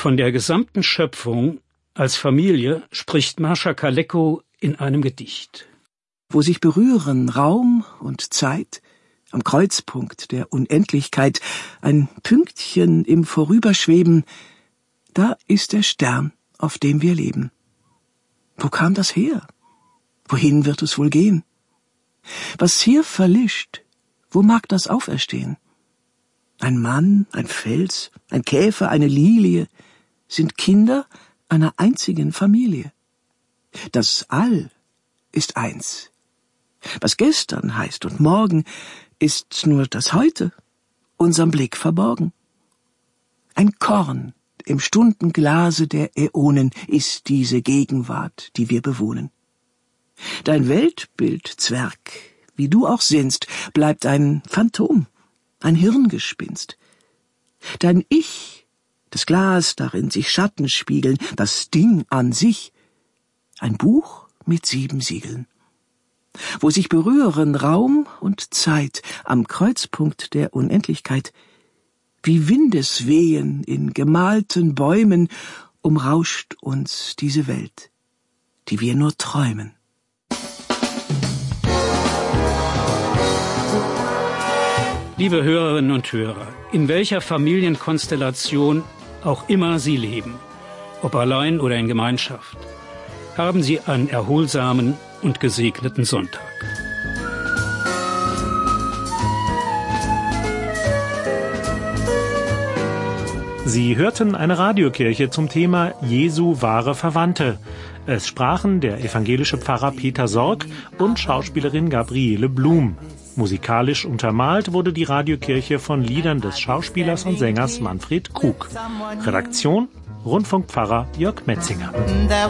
Von der gesamten Schöpfung als Familie spricht Mascha Kaleko in einem Gedicht. Wo sich berühren Raum und Zeit, am Kreuzpunkt der Unendlichkeit, ein Pünktchen im Vorüberschweben, da ist der Stern, auf dem wir leben. Wo kam das her? Wohin wird es wohl gehen? Was hier verlischt, wo mag das auferstehen? Ein Mann, ein Fels, ein Käfer, eine Lilie sind Kinder einer einzigen Familie. Das All ist eins. Was gestern heißt und morgen, ist nur das Heute, unserem Blick verborgen. Ein Korn im Stundenglase der Äonen ist diese Gegenwart, die wir bewohnen. Dein Weltbild, Zwerg, wie du auch sinnst, bleibt ein Phantom, ein Hirngespinst. Dein Ich, das Glas, darin sich Schatten spiegeln, das Ding an sich, ein Buch mit 7 Siegeln. Wo sich berühren Raum und Zeit am Kreuzpunkt der Unendlichkeit, wie Windeswehen in gemalten Bäumen umrauscht uns diese Welt, die wir nur träumen. Liebe Hörerinnen und Hörer, in welcher Familienkonstellation auch immer Sie leben, ob allein oder in Gemeinschaft, haben Sie einen erholsamen und gesegneten Sonntag. Sie hörten eine Radiokirche zum Thema Jesu wahre Verwandte. Es sprachen der evangelische Pfarrer Peter Sorg und Schauspielerin Gabriele Blum. Musikalisch untermalt wurde die Radiokirche von Liedern des Schauspielers und Sängers Manfred Krug. Redaktion: Rundfunkpfarrer Jörg Metzinger.